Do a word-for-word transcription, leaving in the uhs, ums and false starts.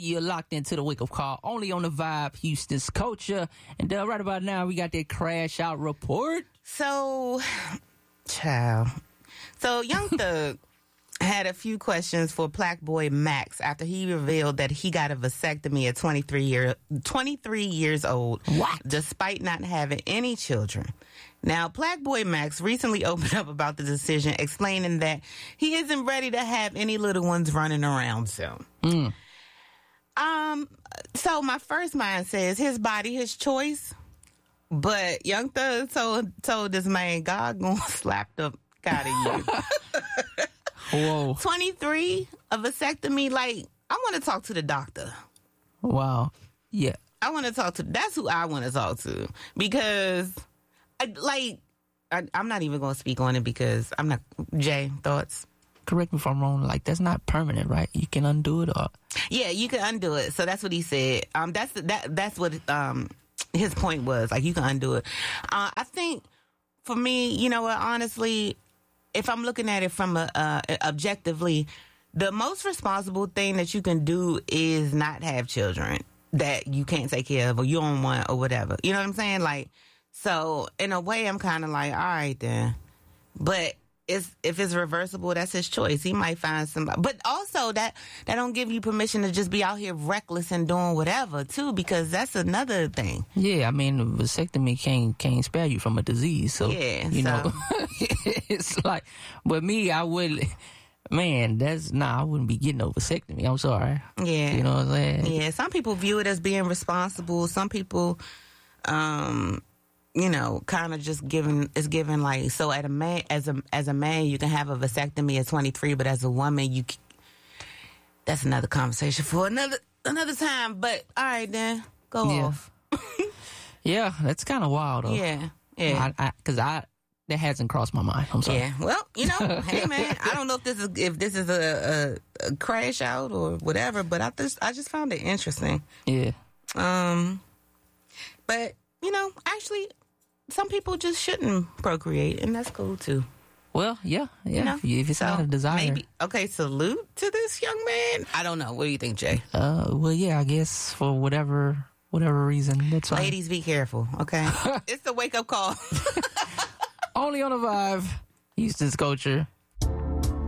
you're locked into the Wake Up Call, only on the Vibe, Houston's culture. And uh, right about now, we got that crash out report. So, child. So, Young Thug had a few questions for Black Boy Max after he revealed that he got a vasectomy at twenty-three, year, twenty-three years old. What? Despite not having any children. Now, Black Boy Max recently opened up about the decision, explaining that he isn't ready to have any little ones running around soon. Mm. Um, so my first mind says his body, his choice. But Young Thug told, told this man, God gonna slap the out of you. Whoa. twenty-three, a vasectomy, like, I want to talk to the doctor. Wow. Yeah. I want to talk to, that's who I want to talk to. Because, I, like, I, I'm not even going to speak on it because I'm not, Jay, thoughts? Correct me if I'm wrong, like, that's not permanent, right? You can undo it or... Yeah, you can undo it. So that's what he said. Um, that's, that, that's what um his point was. Like, you can undo it. Uh, I think, for me, you know what, honestly... If I'm looking at it from a, uh, objectively, the most responsible thing that you can do is not have children that you can't take care of or you don't want or whatever. You know what I'm saying? Like, so in a way, I'm kind of like, all right then. But it's, if it's reversible, that's his choice. He might find somebody. But also that, that don't give you permission to just be out here reckless and doing whatever too, because that's another thing. Yeah, I mean, vasectomy can't, can't spare you from a disease. So, yeah, you so. know, it's like, but me, I would, man, that's, nah, I wouldn't be getting no vasectomy. I'm sorry. Yeah. You know what I'm saying? Yeah, some people view it as being responsible. Some people, um, you know, kind of just giving, is given like, so at a man, as a, as a man, you can have a vasectomy at twenty-three, but as a woman, you, that's another conversation for another, another time. But all right, then go Yeah. off. Yeah, that's kind of wild though. Yeah. Yeah. I, I, cause I, that hasn't crossed my mind. I'm sorry. Yeah. Well, you know, hey man, I don't know if this is, if this is a, a, a crash out or whatever, but I just, I just found it interesting. Yeah. Um, but you know, actually, some people just shouldn't procreate, and that's cool too. Well, yeah, yeah. You know? If, you, if it's So, not a desire. Maybe, okay, salute to this young man. I don't know. What do you think, Jay? Uh, well, yeah, I guess for whatever whatever reason, that's fine. Ladies, be careful, okay? It's the wake up call. Only on the Vibe, Houston's culture.